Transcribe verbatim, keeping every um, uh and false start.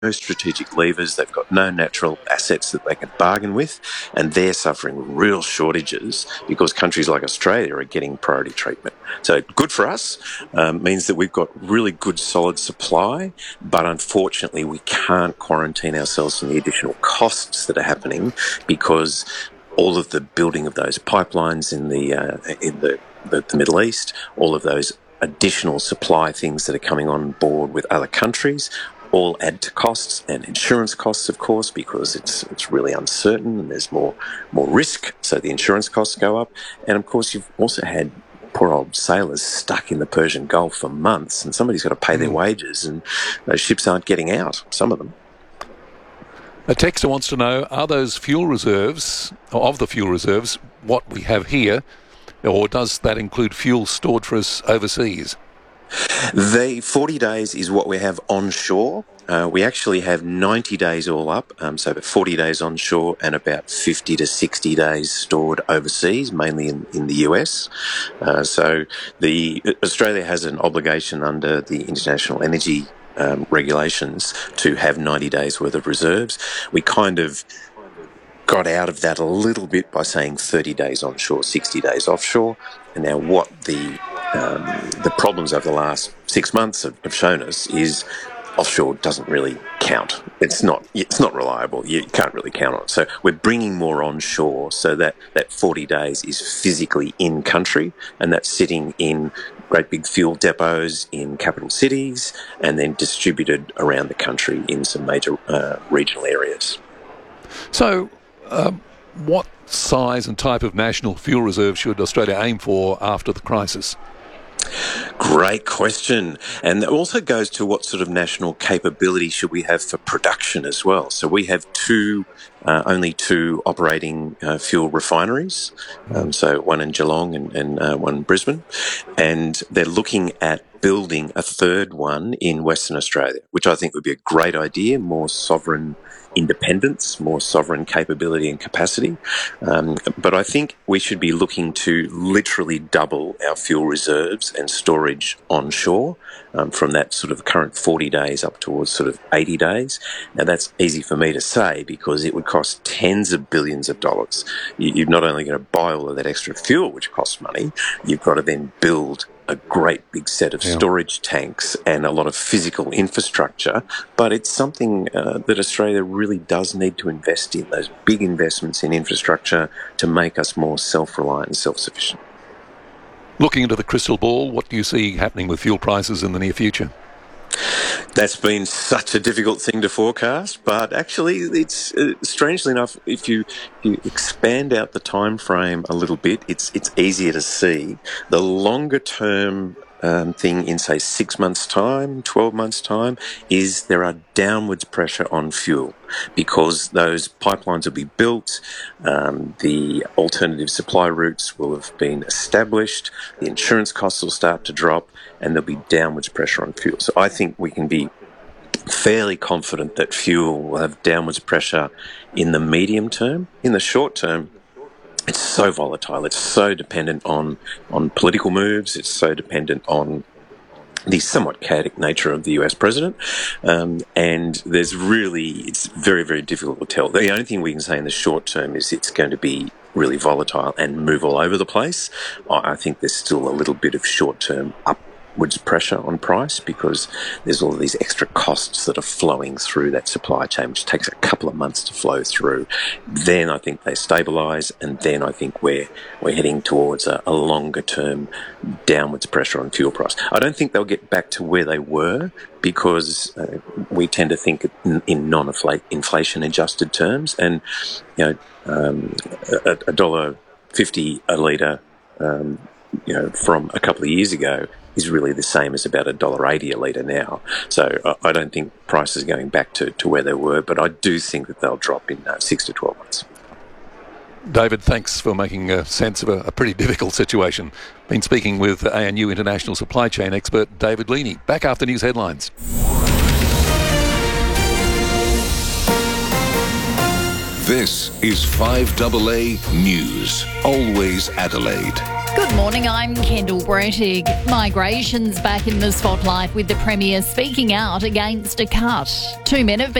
no strategic levers, they've got no natural assets that they can bargain with, and they're suffering real shortages because countries like Australia are getting priority treatment. So good for us, um, means that we've got really good solid supply, but unfortunately we can't quarantine ourselves from the additional costs that are happening because all of the building of those pipelines in the uh, in the, the, the Middle East, all of those additional supply things that are coming on board with other countries, all add to costs and insurance costs, of course, because it's it's really uncertain and there's more more risk, so the insurance costs go up. And of course, you've also had poor old sailors stuck in the Persian Gulf for months, and somebody's got to pay their wages, and those ships aren't getting out, some of them. A texter wants to know, are those fuel reserves, or of the fuel reserves, what we have here, or does that include fuel stored for us overseas? The forty days is what we have onshore. Uh, we actually have ninety days all up, um, so about forty days onshore and about fifty to sixty days stored overseas, mainly in, in the U S. Uh, so the Australia has an obligation under the International Energy um, regulations to have ninety days worth of reserves. We kind of got out of that a little bit by saying thirty days onshore, sixty days offshore. And now what the um, the problems over the last six months have, have shown us is offshore doesn't really count. It's not it's not reliable. You can't really count on it. So we're bringing more onshore so that that forty days is physically in country, and that's sitting in great big fuel depots in capital cities and then distributed around the country in some major uh, regional areas. So um, what size and type of national fuel reserve should Australia aim for after the crisis? Great question. And that also goes to what sort of national capability should we have for production as well. So we have two, uh, only two operating uh, fuel refineries. Um, so one in Geelong and, and uh, one in Brisbane. And they're looking at building a third one in Western Australia, which I think would be a great idea, more sovereign independence, more sovereign capability and capacity. Um, but I think we should be looking to literally double our fuel reserves and storage onshore um, from that sort of current forty days up towards sort of eighty days. Now, that's easy for me to say because it would cost tens of billions of dollars. You, you're not only going to buy all of that extra fuel, which costs money, you've got to then build a great big set of yeah. storage tanks and a lot of physical infrastructure, but it's something uh, that Australia really does need to invest in, those big investments in infrastructure to make us more self-reliant and self-sufficient. Looking into the crystal ball, what do you see happening with fuel prices in the near future? That's been such a difficult thing to forecast, but actually it's uh, strangely enough, if you, you expand out the time frame a little bit, it's it's easier to see. The longer term um, thing in, say, six months' time, twelve months' time, is there are downwards pressure on fuel because those pipelines will be built, um, the alternative supply routes will have been established, the insurance costs will start to drop, and there'll be downwards pressure on fuel. So I think we can be fairly confident that fuel will have downwards pressure in the medium term. In the short term, it's so volatile. It's so dependent on, on political moves. It's so dependent on the somewhat chaotic nature of the U S president. Um, and there's really, it's very, very difficult to tell. The only thing we can say in the short term is it's going to be really volatile and move all over the place. I think there's still a little bit of short-term upwards pressure on price because there's all of these extra costs that are flowing through that supply chain, which takes a couple of months to flow through. Then I think they stabilise, and then I think we're we're heading towards a, a longer-term downwards pressure on fuel price. I don't think they'll get back to where they were because uh, we tend to think in, in non-inflation adjusted terms, and you know, um, a, a dollar fifty a litre, um, you know, from a couple of years ago is really the same as about a dollar eighty a litre now. So I don't think prices are going back to, to where they were, but I do think that they'll drop in uh, six to twelve months. David, thanks for making uh, sense of a, a pretty difficult situation. Been speaking with A N U international supply chain expert David Leaney. Back after news headlines. This is five A A News, always Adelaide. Good morning, I'm Kendall Brettig. Migration's back in the spotlight with the Premier speaking out against a cut. Two men have been